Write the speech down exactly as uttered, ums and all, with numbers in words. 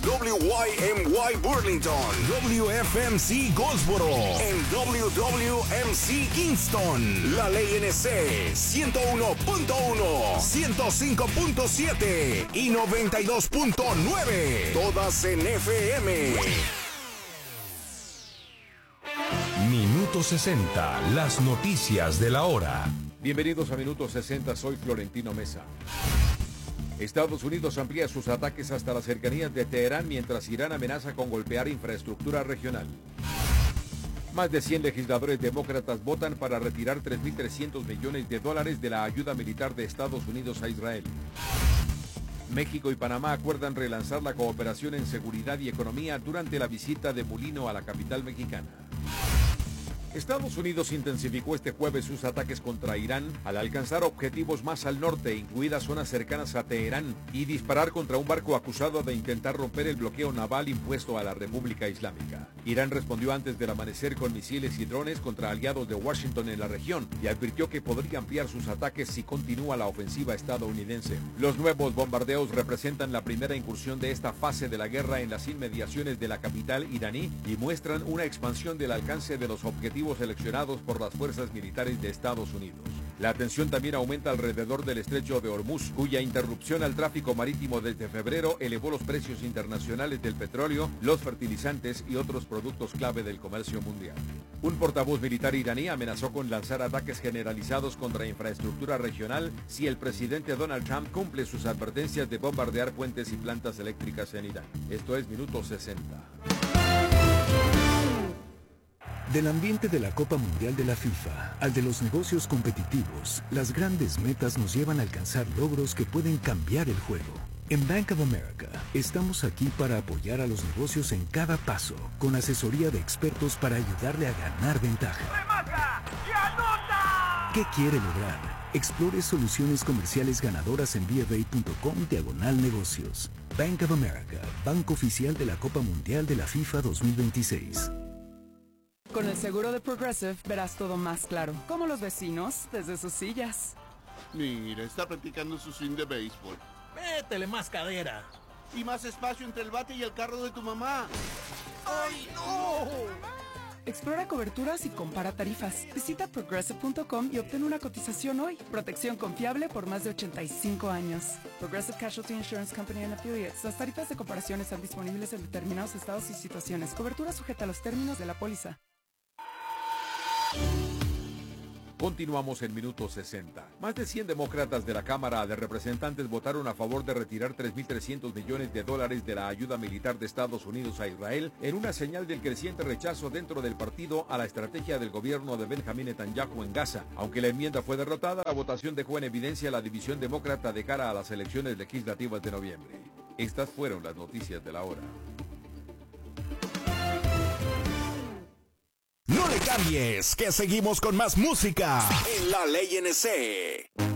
W Y M Y Burlington, W F M C Goldsboro, en W W M C Kingston, La Ley N C ciento uno punto uno, ciento cinco punto siete y noventa y dos punto nueve, todas en F M. Minuto sesenta, las noticias de la hora. Bienvenidos a Minuto sesenta, soy Florentino Mesa. Estados Unidos amplía sus ataques hasta las cercanías de Teherán mientras Irán amenaza con golpear infraestructura regional. Más de cien legisladores demócratas votan para retirar tres mil trescientos millones de dólares de la ayuda militar de Estados Unidos a Israel. México y Panamá acuerdan relanzar la cooperación en seguridad y economía durante la visita de Mulino a la capital mexicana. Estados Unidos intensificó este jueves sus ataques contra Irán al alcanzar objetivos más al norte, incluidas zonas cercanas a Teherán, y disparar contra un barco acusado de intentar romper el bloqueo naval impuesto a la República Islámica. Irán respondió antes del amanecer con misiles y drones contra aliados de Washington en la región y advirtió que podría ampliar sus ataques si continúa la ofensiva estadounidense. Los nuevos bombardeos representan la primera incursión de esta fase de la guerra en las inmediaciones de la capital iraní y muestran una expansión del alcance de los objetivos seleccionados por las fuerzas militares de Estados Unidos. La tensión también aumenta alrededor del estrecho de Hormuz, cuya interrupción al tráfico marítimo desde febrero elevó los precios internacionales del petróleo, los fertilizantes y otros productos clave del comercio mundial. Un portavoz militar iraní amenazó con lanzar ataques generalizados contra infraestructura regional si el presidente Donald Trump cumple sus advertencias de bombardear puentes y plantas eléctricas en Irán. Esto es Minuto sesenta. Del ambiente de la Copa Mundial de la FIFA al de los negocios competitivos, las grandes metas nos llevan a alcanzar logros que pueden cambiar el juego. En Bank of America, estamos aquí para apoyar a los negocios en cada paso, con asesoría de expertos para ayudarle a ganar ventaja. ¡Remata y anota! ¿Qué quiere lograr? Explore soluciones comerciales ganadoras en b f a punto com diagonal negocios. Bank of America, banco oficial de la Copa Mundial de la FIFA dos mil veintiséis. Con el seguro de Progressive verás todo más claro, como los vecinos desde sus sillas. Mira, está practicando su swing de béisbol. Métele más cadera. Y más espacio entre el bate y el carro de tu mamá. ¡Ay, no! Explora coberturas y compara tarifas. Visita progressive punto com y obtén una cotización hoy. Protección confiable por más de ochenta y cinco años. Progressive Casualty Insurance Company and Affiliates. Las tarifas de comparación están disponibles en determinados estados y situaciones. Cobertura sujeta a los términos de la póliza. Continuamos en Minuto sesenta. Más de cien demócratas de la Cámara de Representantes votaron a favor de retirar tres mil trescientos millones de dólares de la ayuda militar de Estados Unidos a Israel en una señal del creciente rechazo dentro del partido a la estrategia del gobierno de Benjamín Netanyahu en Gaza. Aunque la enmienda fue derrotada, la votación dejó en evidencia la división demócrata de cara a las elecciones legislativas de noviembre. Estas fueron las noticias de la hora. No le cambies, que seguimos con más música en La Ley N C.